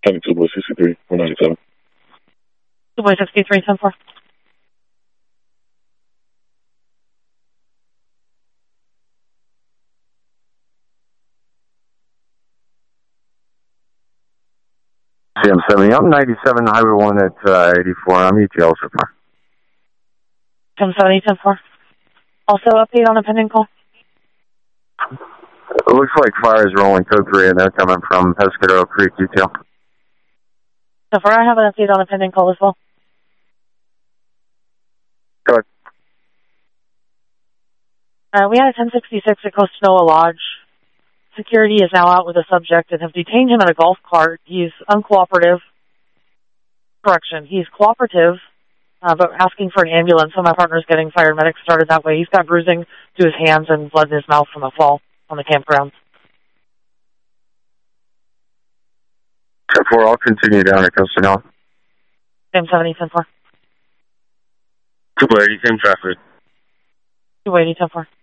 72 by 63, 197. 2 by 63, 10-4. CM70 up 97, Highway 1 at 84. I'm ETL so far. 1070, 10-4. Also update on a pending call. It looks like fire is rolling code 3 and they're coming from Pescadero Creek detail. So far, I have an update on a pending call as well. Go ahead. We had a 1066 at Costanoa Lodge. Security is now out with a subject and have detained him in a golf cart. He's uncooperative. Correction, he's cooperative, but asking for an ambulance, so my partner's getting fire medics started that way. He's got bruising to his hands and blood in his mouth from a fall on the campground. 10-4, I'll continue down at Costanoa. Same 70, 10-4. 280, same traffic. 280, 10-4.